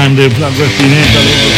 grande, Flaco Espineta,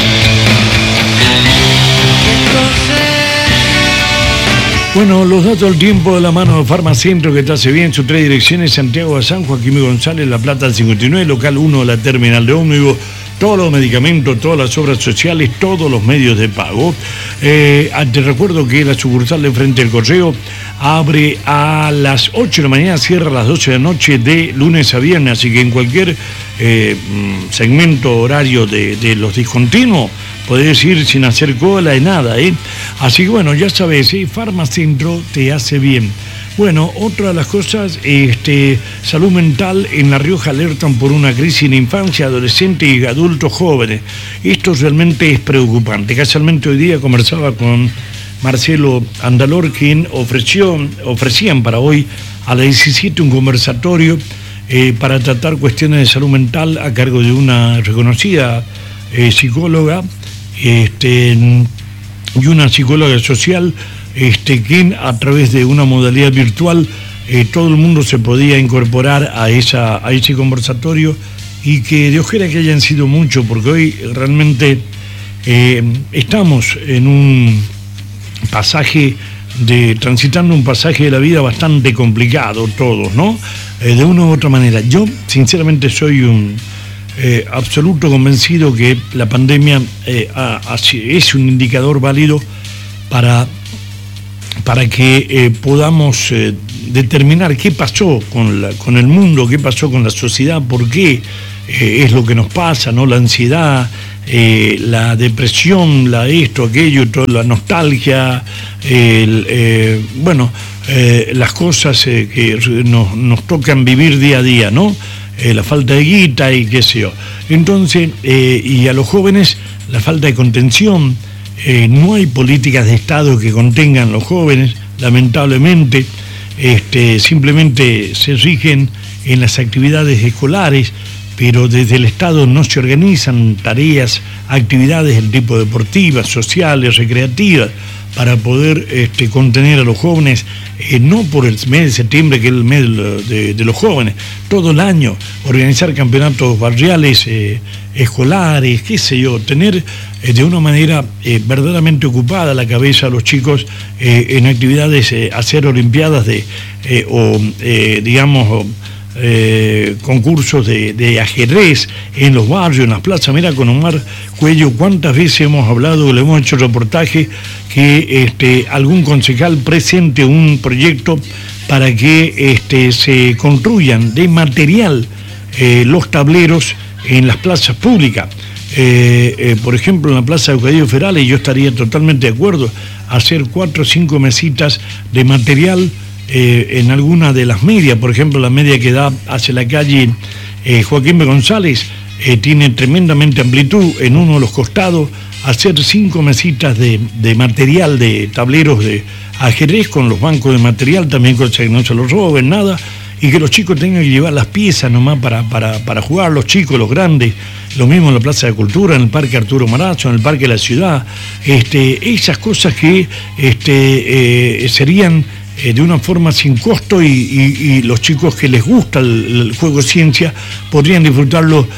Bueno, los datos del tiempo de la mano de Farmacentro, que te hace bien, sus 3 direcciones: Santiago de San Joaquín González, La Plata al 59, local 1 de la terminal de ómnibus. Todos los medicamentos, todas las obras sociales, todos los medios de pago. Te recuerdo que la sucursal de frente al correo abre a las 8 de la mañana, cierra a las 12 de la noche de lunes a viernes, así que en cualquier segmento horario de los discontinuos podés ir sin hacer cola de nada, ¿eh? Así que bueno, ya sabes, Farmacentro te hace bien. Bueno, otra de las cosas, salud mental en La Rioja alertan por una crisis en infancia, adolescente y adultos jóvenes. Esto realmente es preocupante. Casualmente hoy día conversaba con Marcelo Andalor, quien ofrecían para hoy a las 17 un conversatorio para tratar cuestiones de salud mental a cargo de una reconocida psicóloga y una psicóloga social, que a través de una modalidad virtual todo el mundo se podía incorporar a ese conversatorio, y que Dios quiera que hayan sido muchos, porque hoy realmente estamos en un pasaje transitando un pasaje de la vida bastante complicado todos, ¿no? De una u otra manera. Yo sinceramente soy un absoluto convencido que la pandemia es un indicador válido para que podamos determinar qué pasó con el mundo, qué pasó con la sociedad, por qué es lo que nos pasa, ¿no? La ansiedad, la depresión, esto, aquello, toda la nostalgia, las cosas que nos tocan vivir día a día, ¿no? La falta de guita y qué sé yo. Entonces, y a los jóvenes, la falta de contención. No hay políticas de Estado que contengan a los jóvenes, lamentablemente. Simplemente se rigen en las actividades escolares, pero desde el Estado no se organizan tareas, actividades del tipo deportivas, sociales, recreativas, para poder contener a los jóvenes, no por el mes de septiembre, que es el mes de los jóvenes, todo el año, organizar campeonatos barriales, escolares, qué sé yo, tener de una manera verdaderamente ocupada la cabeza a los chicos en actividades, hacer olimpiadas concursos de ajedrez en los barrios, en las plazas. Mira, con Omar Cuello, cuántas veces hemos hablado, le hemos hecho reportaje, que algún concejal presente un proyecto para que se construyan de material los tableros en las plazas públicas. Por ejemplo, en la plaza de Eucadio Ferales, yo estaría totalmente de acuerdo hacer 4 o 5 mesitas de material en alguna de las medias. Por ejemplo, la media que da hacia la calle Joaquín B. González tiene tremendamente amplitud. En uno de los costados, hacer 5 mesitas de material, de tableros de ajedrez, con los bancos de material también, cosa que no se los roben, nada, y que los chicos tengan que llevar las piezas nomás para jugar, los chicos, los grandes. Lo mismo en la Plaza de Cultura, en el Parque Arturo Marazo, en el Parque de la Ciudad. Esas cosas que serían de una forma sin costo, y los chicos que les gusta el juego ciencia podrían disfrutarlo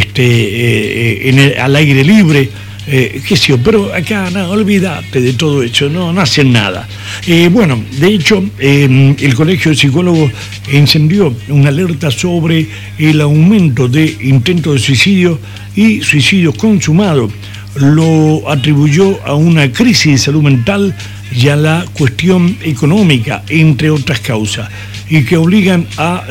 al aire libre, qué sé yo. Pero acá, no, olvídate de todo eso, no hacen nada. De hecho, el Colegio de Psicólogos encendió una alerta sobre el aumento de intentos de suicidio y suicidios consumados. Lo atribuyó a una crisis de salud mental y a la cuestión económica, entre otras causas, y que obligan a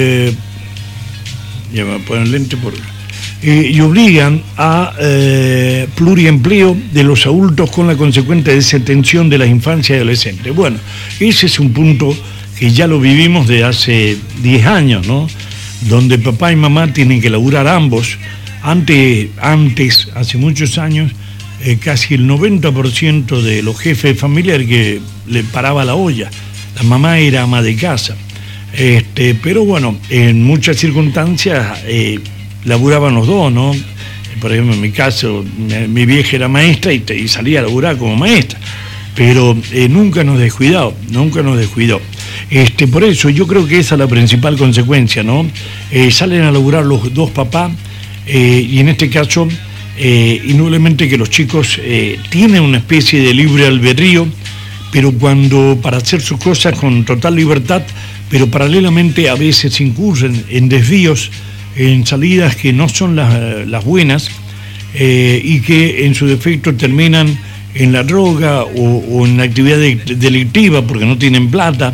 ya me voy a poner lente y obligan a pluriempleo de los adultos, con la consecuente desatención de las infancias y adolescentes. Bueno, ese es un punto que ya lo vivimos de hace 10 años, ¿no? Donde papá y mamá tienen que laburar ambos. Antes, hace muchos años, casi el 90% de los jefes de familia que le paraba la olla. La mamá era ama de casa. Pero bueno, en muchas circunstancias laburaban los dos, ¿no? Por ejemplo, en mi caso, mi vieja era maestra y salía a laburar como maestra. Pero nunca nos descuidó. Por eso yo creo que esa es la principal consecuencia, ¿no? Salen a laburar los dos papás, y en este caso, indudablemente que los chicos tienen una especie de libre albedrío, pero cuando para hacer sus cosas con total libertad, pero paralelamente a veces incurren en desvíos, en salidas que no son las buenas, y que en su defecto terminan en la droga o en la actividad delictiva porque no tienen plata,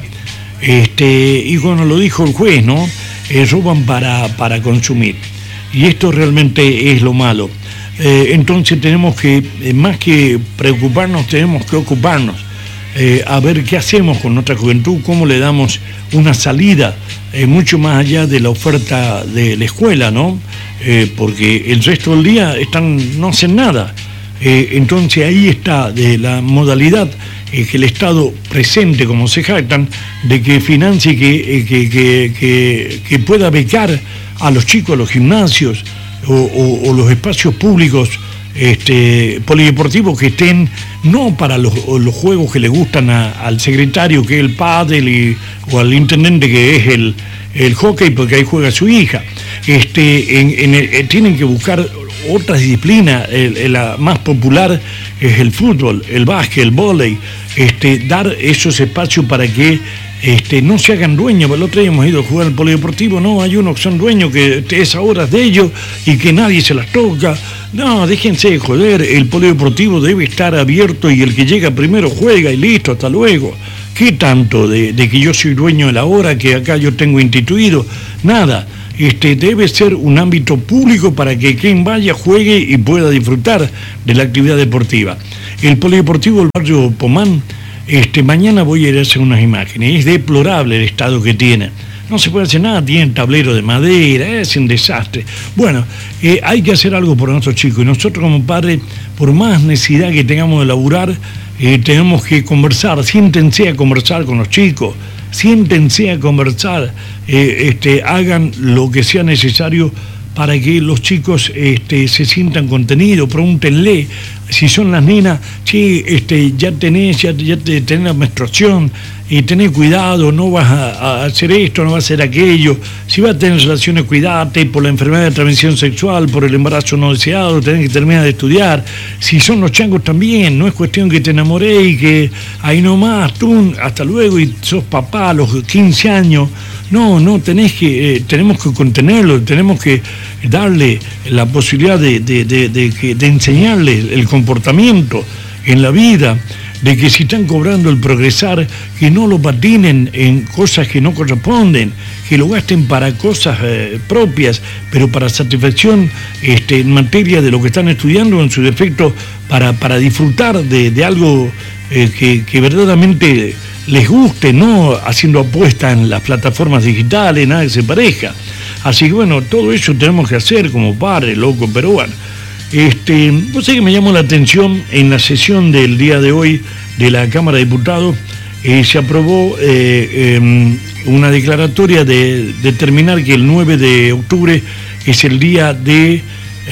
y como lo dijo el juez, ¿no? Roban para consumir. Y esto realmente es lo malo. Entonces tenemos que, más que preocuparnos, tenemos que ocuparnos, a ver qué hacemos con nuestra juventud, cómo le damos una salida mucho más allá de la oferta de la escuela, ¿no? Porque el resto del día no hacen nada. Entonces ahí está de la modalidad que el Estado presente, como se jactan, de que financie, que pueda becar a los chicos, a los gimnasios o los espacios públicos polideportivos que estén no para los juegos que le gustan al secretario, que es el pádel, o al intendente, que es el hockey, porque ahí juega su hija. Tienen que buscar otras disciplinas. La más popular es el fútbol, el básquet, el vóley, dar esos espacios para que no se hagan dueños. El otro día hemos ido a jugar al polideportivo, no, hay unos que son dueños, que es a horas de ellos y que nadie se las toca. No, déjense de joder, el polideportivo debe estar abierto y el que llega primero juega y listo, hasta luego. ¿Qué tanto de que yo soy dueño de la hora que acá yo tengo instituido? Nada. Debe ser un ámbito público para que quien vaya juegue y pueda disfrutar de la actividad deportiva. El polideportivo del barrio Pomán, mañana voy a ir a hacer unas imágenes. Es deplorable el estado que tiene. No se puede hacer nada, tiene tablero de madera, es un desastre. Bueno, hay que hacer algo por nuestros chicos, y nosotros como padres, por más necesidad que tengamos de laburar, tenemos que conversar. Siéntense a conversar con los chicos, siéntense a conversar, hagan lo que sea necesario para que los chicos se sientan contenidos. Pregúntenle si son las nenas, che, ya tenés la menstruación, tenés cuidado, no vas a hacer esto, no vas a hacer aquello. Si vas a tener relaciones, cuidate por la enfermedad de transmisión sexual, por el embarazo no deseado, tenés que terminar de estudiar. Si son los changos también, no es cuestión que te enamoré y que ahí nomás, tú, hasta luego, y sos papá a los 15 años. No, tenemos que contenerlo, tenemos que darle la posibilidad de enseñarle el comportamiento en la vida, de que si están cobrando el progresar, que no lo patinen en cosas que no corresponden, que lo gasten para cosas propias, pero para satisfacción en materia de lo que están estudiando, en su defecto, para disfrutar de algo que verdaderamente les guste, no haciendo apuestas en las plataformas digitales, nada que se pareja. Así que bueno, todo eso tenemos que hacer como padres, loco, pero bueno. Vos sabés que me llamó la atención en la sesión del día de hoy de la Cámara de Diputados, se aprobó una declaratoria de determinar que el 9 de octubre es el día de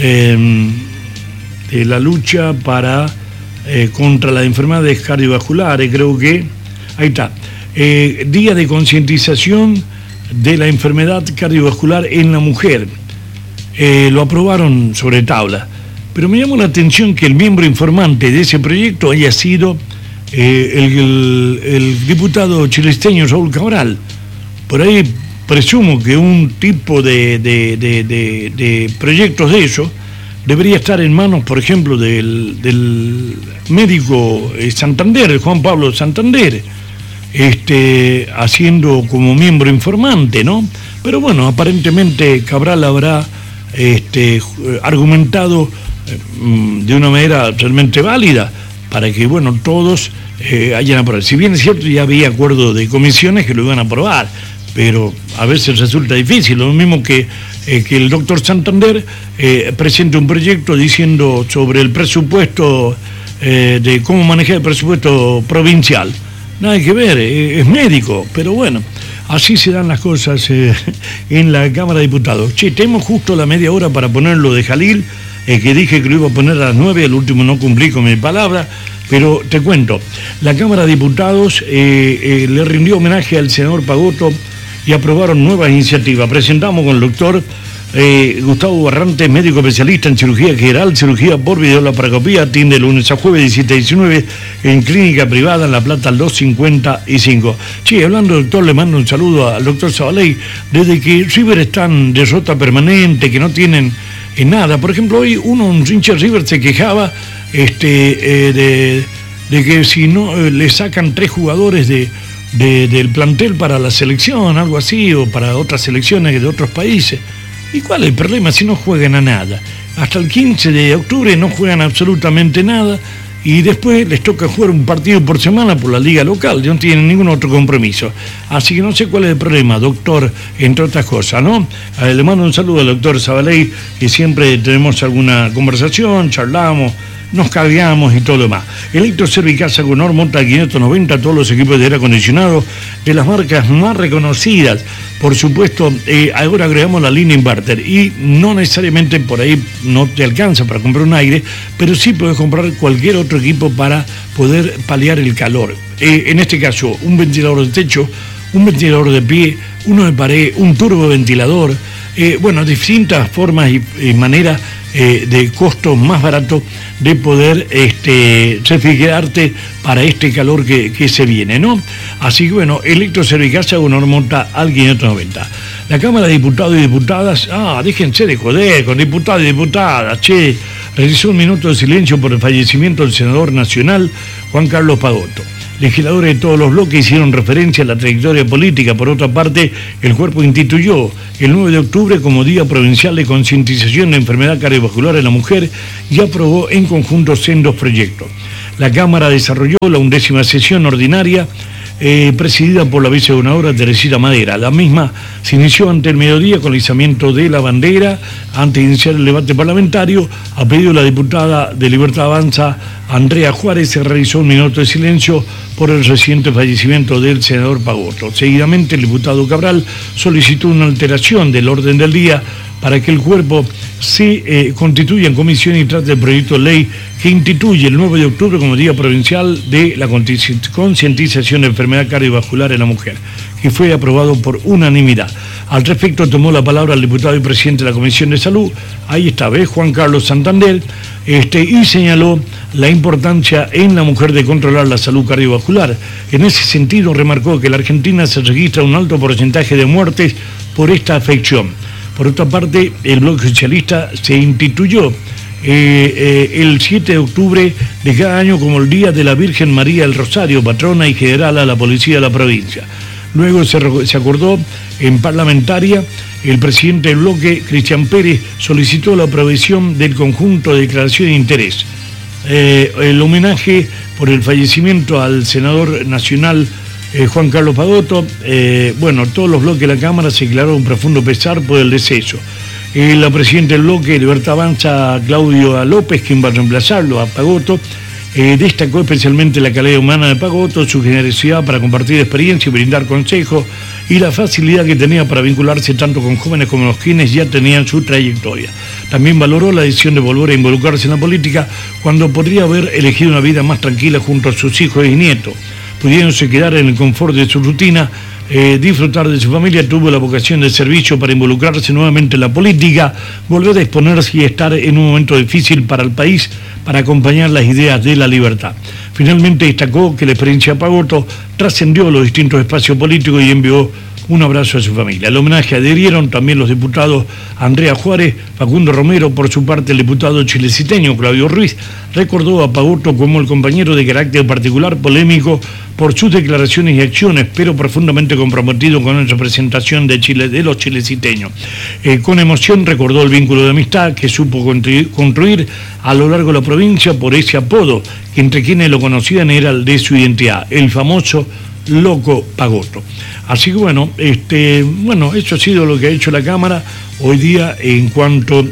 la lucha contra las enfermedades cardiovasculares, creo que, ahí está, día de concientización de la enfermedad cardiovascular en la mujer. Lo aprobaron sobre tabla. Pero me llamó la atención que el miembro informante de ese proyecto haya sido el diputado chilesteño Raúl Cabral. Por ahí presumo que un tipo de proyectos de eso debería estar en manos, por ejemplo, del médico Santander, Juan Pablo Santander, haciendo como miembro informante, ¿no? Pero bueno, aparentemente Cabral habrá argumentado de una manera realmente válida para que, bueno, todos hayan aprobado. Si bien es cierto, ya había acuerdo de comisiones que lo iban a aprobar, pero a veces resulta difícil. Lo mismo que el doctor Santander presente un proyecto diciendo sobre el presupuesto, de cómo manejar el presupuesto provincial. Nada que ver, es médico, pero bueno, así se dan las cosas en la Cámara de Diputados. Che, tenemos justo la media hora para ponerlo de Jalil, que dije que lo iba a poner a las 9, al último no cumplí con mi palabra, pero te cuento, la Cámara de Diputados le rindió homenaje al senador Pagotto y aprobaron nuevas iniciativas. Presentamos con el doctor Gustavo Barrantes, médico especialista en cirugía general, cirugía por videolaparoscopía, atiende lunes a jueves 17 a 19 en clínica privada en La Plata 255. Sí, hablando, doctor, le mando un saludo al doctor Zabaley. Desde que River está en derrota permanente, que no tienen nada. Por ejemplo, hoy un hincha River se quejaba de que si no le sacan 3 jugadores del plantel para la selección, algo así, o para otras selecciones de otros países. ¿Y cuál es el problema si no juegan a nada? Hasta el 15 de octubre no juegan absolutamente nada y después les toca jugar un partido por semana por la liga local, no tienen ningún otro compromiso. Así que no sé cuál es el problema, doctor, entre otras cosas, ¿no? Le mando un saludo al doctor Zabaley, que siempre tenemos alguna conversación, charlamos, nos cargamos y todo lo demás. Electroservicasa con Monta 590, todos los equipos de aire acondicionado de las marcas más reconocidas. Por supuesto, ahora agregamos la línea inverter y no necesariamente por ahí no te alcanza para comprar un aire, pero sí puedes comprar cualquier otro equipo para poder paliar el calor. En este caso, un ventilador de techo, un ventilador de pie, uno de pared, un turboventilador, distintas formas y maneras de costo más barato de poder refrigerarte para este calor que se viene, ¿no? Así que bueno, Electroservicasa uno monta al 590. La Cámara de Diputados y Diputadas, déjense de joder con diputados y diputadas, che, realizó un minuto de silencio por el fallecimiento del senador nacional Juan Carlos Pagotto. Legisladores de todos los bloques hicieron referencia a la trayectoria política. Por otra parte, el cuerpo instituyó el 9 de octubre como Día Provincial de Concientización de Enfermedad Cardiovascular en la Mujer y aprobó en conjunto sendos proyectos. La Cámara desarrolló la 11ª sesión ordinaria presidida por la vicegobernadora Teresita Madera. La misma se inició ante el mediodía con el izamiento de la bandera. Antes de iniciar el debate parlamentario, a pedido de la diputada de Libertad Avanza, Andrea Juárez, se realizó un minuto de silencio por el reciente fallecimiento del senador Pagotto. Seguidamente, el diputado Cabral solicitó una alteración del orden del día para que el cuerpo se constituya en comisión y trate el proyecto de ley que instituye el 9 de octubre como Día Provincial de la Concientización de Enfermedad Cardiovascular en la Mujer, que fue aprobado por unanimidad. Al respecto tomó la palabra el diputado y presidente de la Comisión de Salud, ahí está, Juan Carlos Santander, y señaló la importancia en la mujer de controlar la salud cardiovascular. En ese sentido, remarcó que en la Argentina se registra un alto porcentaje de muertes por esta afección. Por otra parte, el bloque socialista se instituyó el 7 de octubre de cada año como el Día de la Virgen María del Rosario, patrona y general a la policía de la provincia. Luego se acordó en parlamentaria, el presidente del bloque, Cristian Pérez, solicitó la aprobación del conjunto de declaración de interés. El homenaje por el fallecimiento al senador nacional Juan Carlos Pagotto, todos los bloques de la Cámara se declaró un profundo pesar por el deceso. La presidenta del bloque, Libertad Avanza, Claudio López, quien va a reemplazarlo a Pagotto, destacó especialmente la calidad humana de Pagotto, su generosidad para compartir experiencia y brindar consejos, y la facilidad que tenía para vincularse tanto con jóvenes como los quienes ya tenían su trayectoria. También valoró la decisión de volver a involucrarse en la política cuando podría haber elegido una vida más tranquila junto a sus hijos y nietos. Pudiéndose quedar en el confort de su rutina, disfrutar de su familia, tuvo la vocación de servicio para involucrarse nuevamente en la política, volver a exponerse y estar en un momento difícil para el país, para acompañar las ideas de la libertad. Finalmente destacó que la experiencia de Pagotto trascendió los distintos espacios políticos y envió un abrazo a su familia. Al homenaje adherieron también los diputados Andrea Juárez, Facundo Romero. Por su parte, el diputado chileciteño Claudio Ruiz recordó a Pagotto como el compañero de carácter particular, polémico por sus declaraciones y acciones, pero profundamente comprometido con la representación de Chile, de los chileciteños. Con emoción recordó el vínculo de amistad que supo construir a lo largo de la provincia por ese apodo, que entre quienes lo conocían era el de su identidad, el famoso Loco Pagotto. Así que eso ha sido lo que ha hecho la Cámara hoy día en cuanto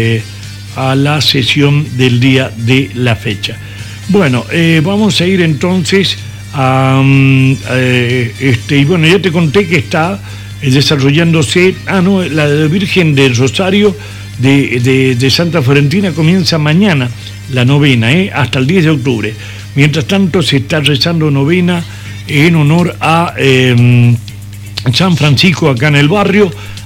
a la sesión del día de la fecha. Vamos a ir entonces a ya te conté que está desarrollándose, la Virgen del Rosario de Santa Florentina comienza mañana la novena, hasta el 10 de octubre. Mientras tanto se está rezando novena en honor a San Francisco acá en el barrio.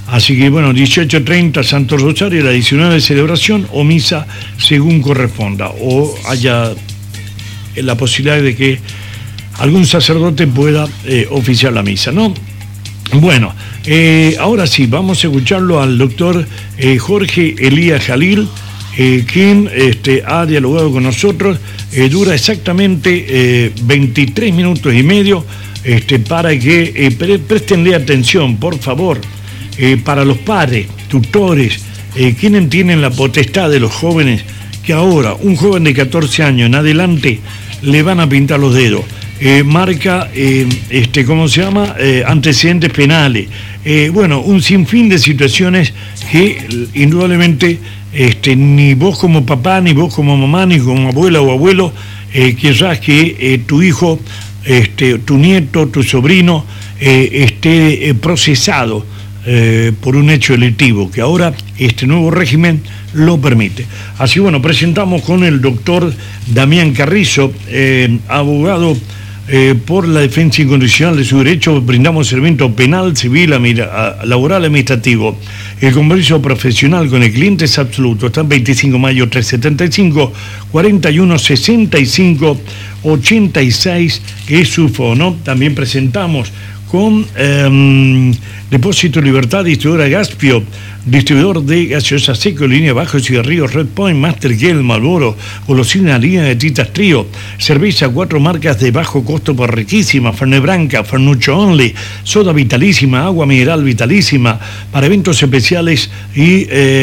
Así que bueno, 18:30 Santo Rosario, la 19 celebración o misa según corresponda, o haya la posibilidad de que algún sacerdote pueda oficiar la misa, ¿no? Bueno, ahora sí, vamos a escucharlo al doctor Jorge Elías Jalil, quien ha dialogado con nosotros. Dura exactamente 23 minutos y medio, para que prestenle atención, por favor, para los padres, tutores, quienes tienen la potestad de los jóvenes, que ahora un joven de 14 años en adelante le van a pintar los dedos. Marca, ¿cómo se llama? Antecedentes penales. Bueno, un sinfín de situaciones que indudablemente ni vos como papá, ni vos como mamá, ni como abuela o abuelo querrás que tu hijo, tu nieto, tu sobrino esté procesado por un hecho delictivo, que ahora este nuevo régimen lo permite. Así bueno, presentamos con el doctor Damián Carrizo, abogado por la defensa incondicional de su derecho. Brindamos servicio penal, civil, laboral, administrativo. El compromiso profesional con el cliente es absoluto. Está en 25 mayo 375 41 65 86, que es su fono. También presentamos con Depósito Libertad, distribuidora Gaspio, distribuidor de gaseosa seco, línea bajo, cigarrillos Red Point, Master Gel, Marlboro, golosina, línea de titas Trío, cerveza 4 marcas de bajo costo por riquísima, Fernet Branca, Fernucho Only, soda vitalísima, agua mineral vitalísima, para eventos especiales, y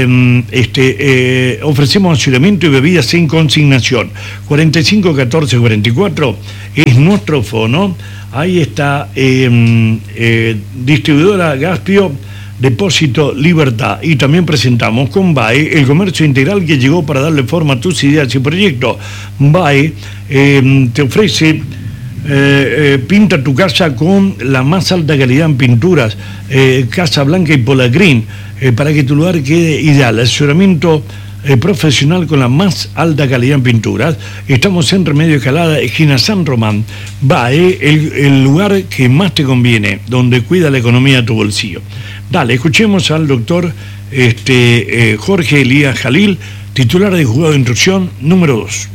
ofrecemos aseguramiento y bebidas sin consignación. 45 14 44 es nuestro fono. Ahí está, distribuidora Gaspio, Depósito Libertad. Y también presentamos con BAE, el comercio integral que llegó para darle forma a tus ideas y proyectos. BAE te ofrece, pinta tu casa con la más alta calidad en pinturas, Casa Blanca y Polagrín, para que tu lugar quede ideal. Asesoramiento profesional con la más alta calidad en pinturas. Estamos en Remedio Escalada, esquina San Román. BAE, el lugar que más te conviene, donde cuida la economía de tu bolsillo. Dale, escuchemos al doctor Jorge Elías Jalil, titular de juzgado de instrucción número 2.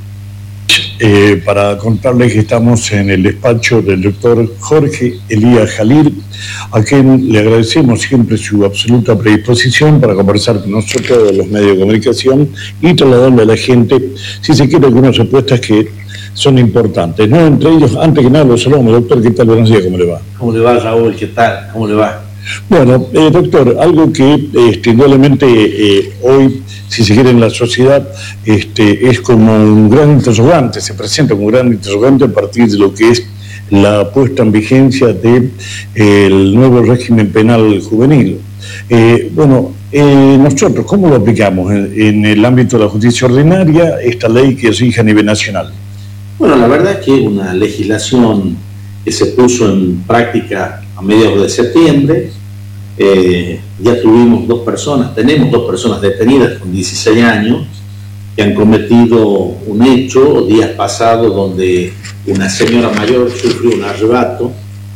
Para contarles que estamos en el despacho del doctor Jorge Elías Jalil, a quien le agradecemos siempre su absoluta predisposición para conversar con nosotros de los medios de comunicación y trasladarle a la gente, si se quiere, algunas respuestas que son importantes, ¿no? Entre ellos, antes que nada, los saludamos. Doctor, ¿qué tal? Buenos días, ¿cómo le va? ¿Cómo le va, Raúl? ¿Qué tal? ¿Cómo le va? Bueno, doctor, algo que indudablemente hoy, si se quiere, en la sociedad es como un gran interrogante, se presenta como un gran interrogante a partir de lo que es la puesta en vigencia del nuevo régimen penal juvenil. Nosotros, ¿cómo lo aplicamos en el ámbito de la justicia ordinaria, esta ley que rige a nivel nacional? Bueno, la verdad es que una legislación que se puso en práctica a mediados de septiembre. Ya tenemos dos personas detenidas con 16 años que han cometido un hecho días pasados donde una señora mayor sufrió un arrebato,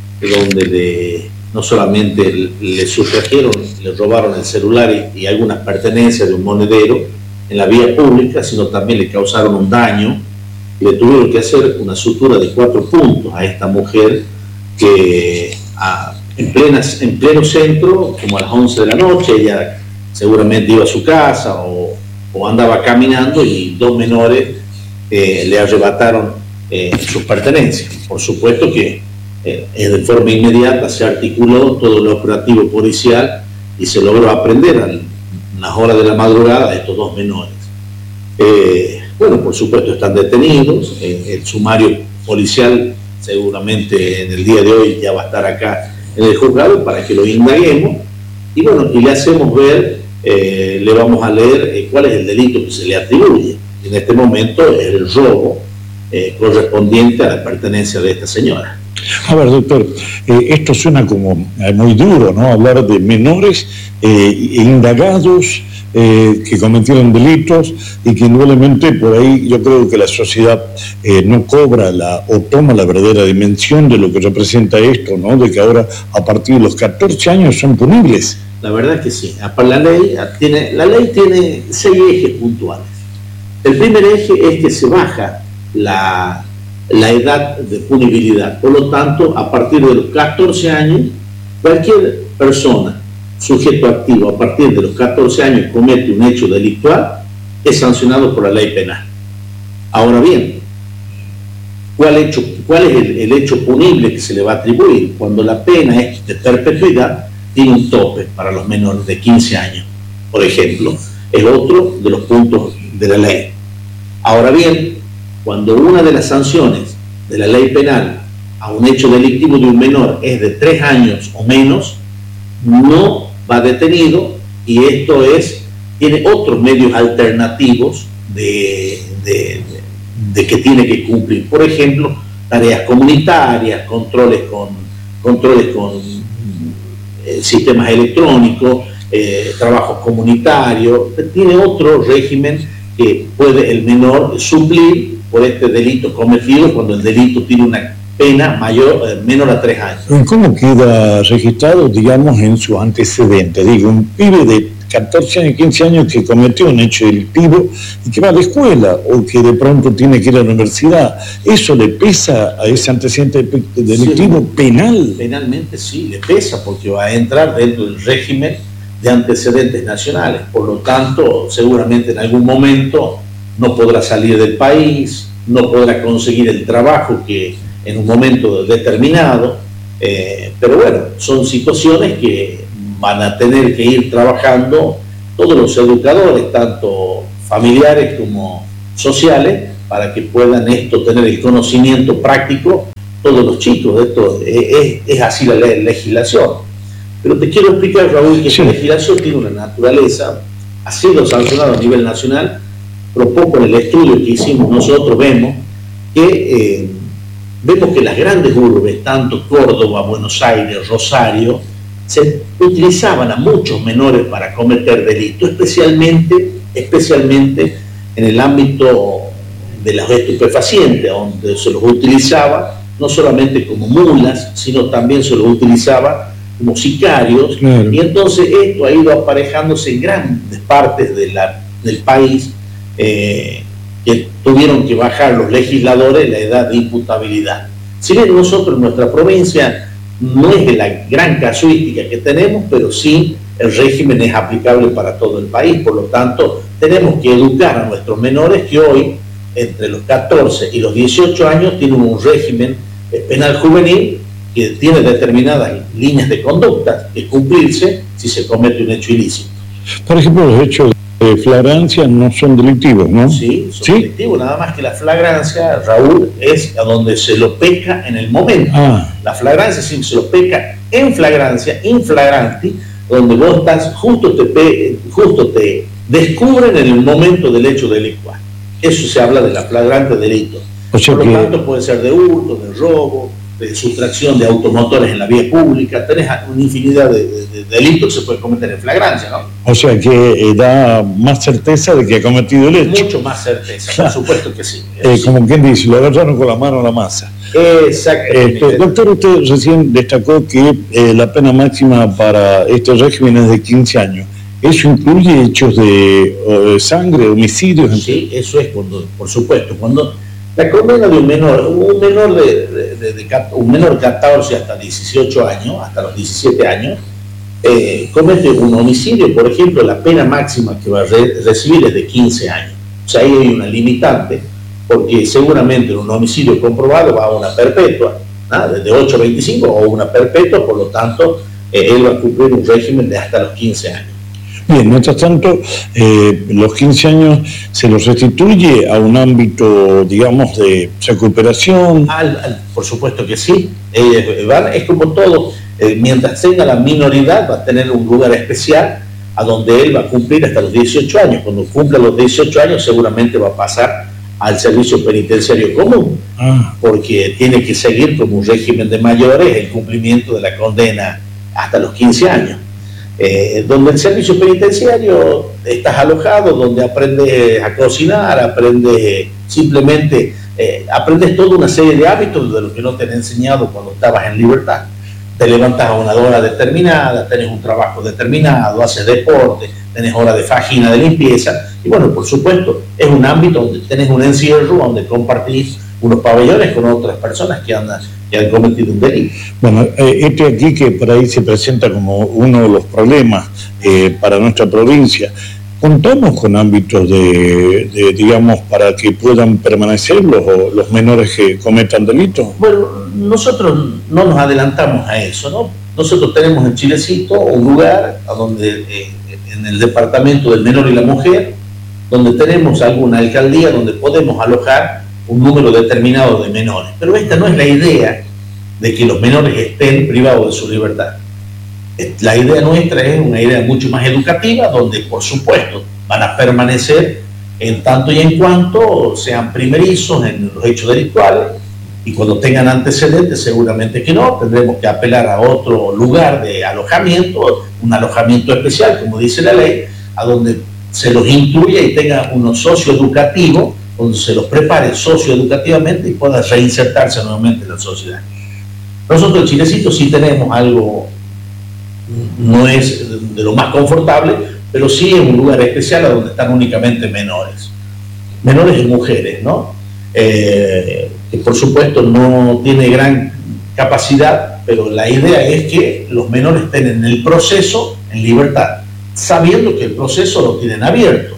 donde no solamente le sustrajeron, le robaron el celular y algunas pertenencias de un monedero en la vía pública, sino también le causaron un daño y le tuvieron que hacer una sutura de 4 puntos a esta mujer que en pleno centro, como a las 11 de la noche, ella seguramente iba a su casa o andaba caminando y 2 menores le arrebataron sus pertenencias. Por supuesto que de forma inmediata se articuló todo el operativo policial y se logró aprender a unas horas de la madrugada a estos 2 menores. Por supuesto están detenidos, el sumario policial seguramente en el día de hoy ya va a estar acá en el juzgado para que lo indaguemos y le hacemos ver, le vamos a leer cuál es el delito que se le atribuye. En este momento es el robo correspondiente a la pertenencia de esta señora. A ver, doctor, esto suena como muy duro, ¿no? Hablar de menores indagados que cometieron delitos y que indudablemente por ahí yo creo que la sociedad no cobra o toma la verdadera dimensión de lo que representa esto, ¿no? De que ahora a partir de los 14 años son punibles. la verdad que sí. La ley tiene 6 ejes puntuales. El primer eje es que se baja la edad de punibilidad. Por lo tanto, a partir de los 14 años, cualquier persona, sujeto activo, a partir de los 14 años comete un hecho delictual, es sancionado por la ley penal. Ahora bien, ¿cuál es el hecho punible que se le va a atribuir? Cuando la pena es de perpetuidad, tiene un tope para los menores de 15 años, por ejemplo. Es otro de los puntos de la ley. Ahora bien, cuando una de las sanciones de la ley penal a un hecho delictivo de un menor es de 3 años o menos, no va detenido, y esto tiene otros medios alternativos de que tiene que cumplir. Por ejemplo, tareas comunitarias, controles con sistemas electrónicos, trabajos comunitarios. Tiene otro régimen que puede el menor suplir por este delito cometido cuando el delito tiene una pena menor a 3 años. ¿Cómo queda registrado, digamos, en su antecedente? Digo, un pibe de 14 años, 15 años que cometió un hecho delictivo y que va a la escuela o que de pronto tiene que ir a la universidad, ¿eso le pesa a ese antecedente delictivo penal? Penalmente sí, le pesa, porque va a entrar dentro del régimen de antecedentes nacionales. Por lo tanto, seguramente en algún momento no podrá salir del país, no podrá conseguir el trabajo que en un momento determinado, pero bueno, son situaciones que van a tener que ir trabajando todos los educadores, tanto familiares como sociales, para que puedan tener el conocimiento práctico todos los chicos. Esto es así la legislación. Pero te quiero explicar, Raúl, que esta legislación tiene una naturaleza, ha sido sancionada a nivel nacional, pero poco en el estudio que hicimos nosotros vemos que las grandes urbes, tanto Córdoba, Buenos Aires, Rosario, se utilizaban a muchos menores para cometer delitos, especialmente en el ámbito de los estupefacientes, donde se los utilizaba no solamente como mulas, sino también se los utilizaba como sicarios. Claro. Y entonces esto ha ido aparejándose en grandes partes del país, que tuvieron que bajar los legisladores la edad de imputabilidad. Si bien nosotros en nuestra provincia no es de la gran casuística que tenemos, pero sí el régimen es aplicable para todo el país. Por lo tanto, tenemos que educar a nuestros menores que hoy, entre los 14 y los 18 años, tienen un régimen penal juvenil que tiene determinadas líneas de conducta que cumplirse si se comete un hecho ilícito. Por ejemplo, los hechos de flagrancia no son delictivos, ¿no? Sí, son delictivos, nada más que la flagrancia, Raúl, es a donde se lo peca en el momento. La flagrancia sí se lo peca en flagrancia, inflagranti, donde vos estás, justo te descubren en el momento del hecho delictual. Eso se habla de la flagrante delito. Por lo tanto, puede ser de hurto, de robo, de sustracción de automotores en la vía pública. Tenés una infinidad de delitos que se pueden cometer en flagrancia, ¿no? O sea que da más certeza de que ha cometido el hecho. Mucho más certeza, por supuesto que sí. Como quien dice, lo agarraron con la mano a la masa. Exactamente. Doctor, usted recién destacó que la pena máxima para estos regímenes es de 15 años. ¿Eso incluye hechos de sangre, homicidios? Sí, eso es cuando, por supuesto, cuando la condena de un menor 14 hasta 18 años, hasta los 17 años, comete un homicidio, por ejemplo, la pena máxima que va a recibir es de 15 años. O sea, ahí hay una limitante, porque seguramente en un homicidio comprobado va a una perpetua, desde 8 a 25 o una perpetua, por lo tanto, él va a cumplir un régimen de hasta los 15 años. Bien, mientras tanto, los 15 años se los restituye a un ámbito, digamos, de recuperación. Por supuesto que sí. Es como todo. Mientras tenga la minoridad, va a tener un lugar especial a donde él va a cumplir hasta los 18 años. Cuando cumpla los 18 años, seguramente va a pasar al servicio penitenciario común, porque tiene que seguir como un régimen de mayores el cumplimiento de la condena hasta los 15 años. Donde el servicio penitenciario estás alojado, donde aprendes a cocinar, aprendes toda una serie de hábitos de los que no te han enseñado cuando estabas en libertad. te levantas a una hora determinada, tenés un trabajo determinado, haces deporte, tenés hora de faxina, de limpieza, y bueno, por supuesto, es un ámbito donde tenés un encierro, donde compartís unos pabellones con otras personas que han cometido un delito. Bueno, aquí que por ahí se presenta como uno de los problemas para nuestra provincia. ¿Contamos con ámbitos digamos, para que puedan permanecer los menores que cometan delitos? Bueno, nosotros no nos adelantamos a eso, ¿no? Nosotros tenemos en Chilecito un lugar a donde, en el departamento del menor y la mujer, donde tenemos alguna alcaldía donde podemos alojar un número determinado de menores. Pero esta no es la idea de que los menores estén privados de su libertad. La idea nuestra es una idea mucho más educativa, donde por supuesto van a permanecer en tanto y en cuanto sean primerizos en los hechos delictuales, y cuando tengan antecedentes seguramente que no, tendremos que apelar a otro lugar de alojamiento, un alojamiento especial, como dice la ley, a donde se los incluya y tenga uno socioeducativo, donde se los prepare socioeducativamente y pueda reinsertarse nuevamente en la sociedad. Nosotros en Chilecito sí tenemos algo, no es de lo más confortable, pero sí es un lugar especial a donde están únicamente menores y mujeres, ¿no? Que por supuesto no tiene gran capacidad, pero la idea es que los menores estén en el proceso en libertad, sabiendo que el proceso lo tienen abierto.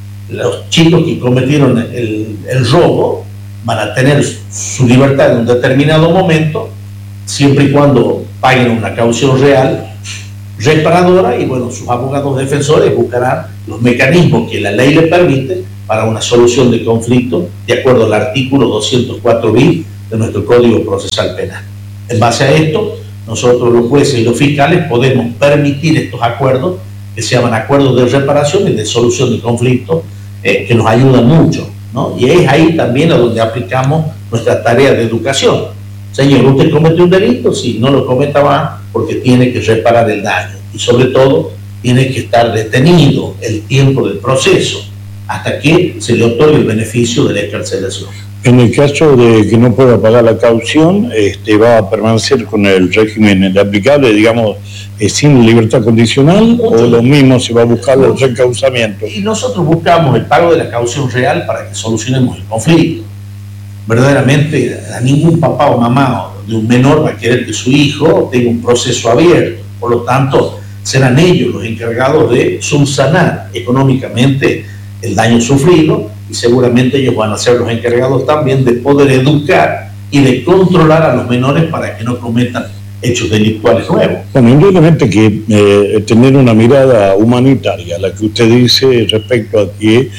Los chicos que cometieron el robo van a tener su libertad en un determinado momento, siempre y cuando paguen una caución real, reparadora, y bueno, sus abogados defensores buscarán los mecanismos que la ley les permite para una solución de conflicto de acuerdo al artículo 204 bis de nuestro Código Procesal Penal. En base a esto, nosotros los jueces y los fiscales podemos permitir estos acuerdos que se llaman acuerdos de reparación y de solución de conflictos, que nos ayudan mucho, ¿no? Y es ahí también a donde aplicamos nuestra tarea de educación. Señor, usted cometió un delito, sí, no lo cometa más, porque tiene que reparar el daño, y sobre todo tiene que estar detenido el tiempo del proceso hasta que se le otorgue el beneficio de la excarcelación. En el caso de que no pueda pagar la caución, va a permanecer con el régimen aplicable, digamos, sin libertad condicional, o lo mismo se va a buscar el reencauzamiento. Y nosotros buscamos el pago de la caución real para que solucionemos el conflicto. Verdaderamente, a ningún papá o mamá de un menor va a querer que su hijo tenga un proceso abierto. Por lo tanto, serán ellos los encargados de subsanar económicamente el daño sufrido, y seguramente ellos van a ser los encargados también de poder educar y de controlar a los menores para que no cometan hechos delictuales nuevos. Bueno, indudablemente que tener una mirada humanitaria, la que usted dice respecto a que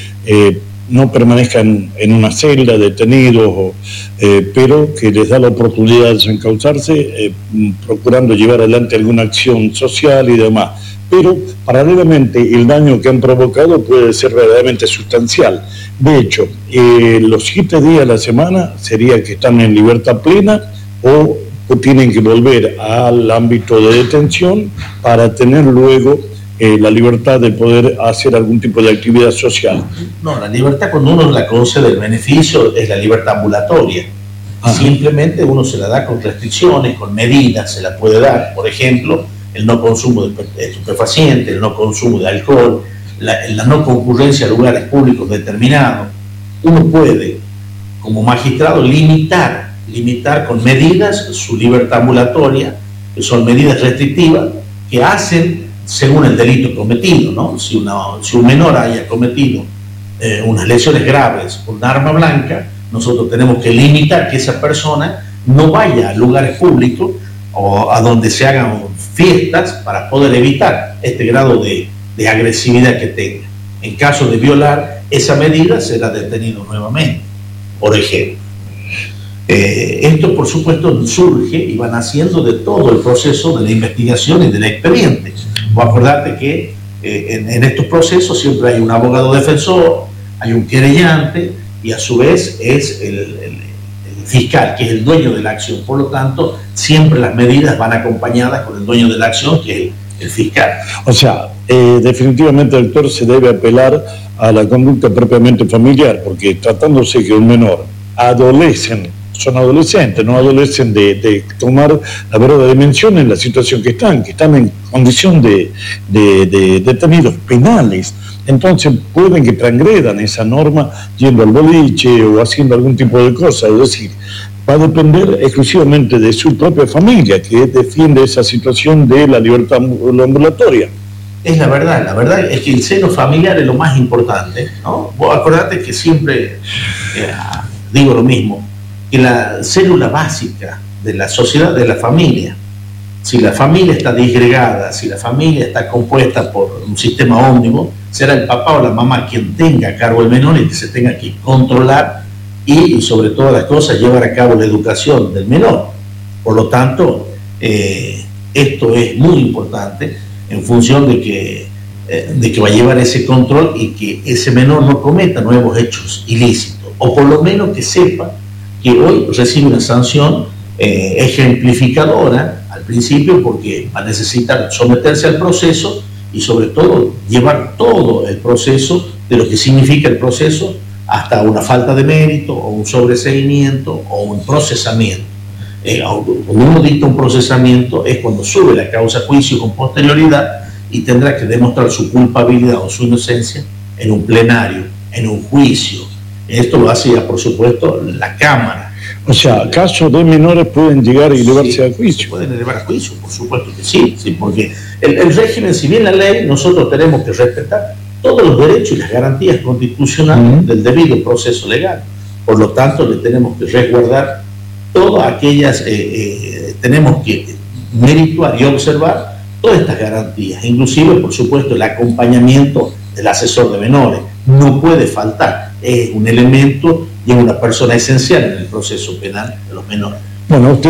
no permanezcan en una celda detenidos, pero que les da la oportunidad de desencauzarse, procurando llevar adelante alguna acción social y demás. Pero paralelamente el daño que han provocado puede ser verdaderamente sustancial. De hecho, los 7 días a la semana sería que están en libertad plena, o tienen que volver al ámbito de detención para tener luego la libertad de poder hacer algún tipo de actividad social. No, la libertad, cuando uno la concede el beneficio, es la libertad ambulatoria. Ajá. Simplemente uno se la da con restricciones, con medidas, se la puede dar. Por ejemplo, el no consumo de estupefacientes, el no consumo de alcohol, la no concurrencia a lugares públicos determinados. Uno puede, como magistrado, limitar con medidas su libertad ambulatoria, que son medidas restrictivas que hacen según el delito cometido, ¿no? Si un menor haya cometido unas lesiones graves con un arma blanca, nosotros tenemos que limitar que esa persona no vaya a lugares públicos o a donde se hagan fiestas para poder evitar este grado de agresividad que tenga. En caso de violar esa medida, será detenido nuevamente, por ejemplo. Esto, por supuesto, surge y van haciendo de todo el proceso de la investigación y del expediente. Vos acordate que en estos procesos siempre hay un abogado defensor, hay un querellante, y a su vez es el fiscal, que es el dueño de la acción. Por lo tanto, siempre las medidas van acompañadas con el dueño de la acción, que es el fiscal. O sea, definitivamente, doctor, se debe apelar a la conducta propiamente familiar, porque tratándose que un menor adolescente son adolescentes, no adolecen de tomar la verdadera dimensión en la situación que están en condición de detenidos penales. Entonces pueden que transgredan esa norma yendo al boliche o haciendo algún tipo de cosa, es decir, va a depender exclusivamente de su propia familia, que defiende esa situación de la libertad ambulatoria. Es la verdad es que el seno familiar es lo más importante, ¿no? Vos acordate que siempre digo lo mismo, que la célula básica de la sociedad es la familia. Si la familia está disgregada, si la familia está compuesta por un sistema ómnivo, será el papá o la mamá quien tenga a cargo el menor y que se tenga que controlar y sobre todas las cosas llevar a cabo la educación del menor. Por lo tanto, esto es muy importante en función de que va a llevar ese control y que ese menor no cometa nuevos hechos ilícitos, o por lo menos que sepa que hoy recibe una sanción ejemplificadora al principio, porque va a necesitar someterse al proceso y sobre todo llevar todo el proceso de lo que significa el proceso hasta una falta de mérito o un sobreseimiento o un procesamiento. Cuando uno dicta un procesamiento es cuando sube la causa a juicio con posterioridad y tendrá que demostrar su culpabilidad o su inocencia en un plenario, en un juicio. Esto lo hace ya, por supuesto, la Cámara. O sea, casos de menores pueden llegar y elevarse a juicio. Pueden elevar a juicio, por supuesto que sí, porque el régimen, si bien la ley, nosotros tenemos que respetar todos los derechos y las garantías constitucionales del debido proceso legal. Por lo tanto, le tenemos que resguardar todas aquellas, tenemos que merituar y observar todas estas garantías, inclusive, por supuesto, el acompañamiento del asesor de menores. No puede faltar, es un elemento y es una persona esencial en el proceso penal de los menores. Bueno, usted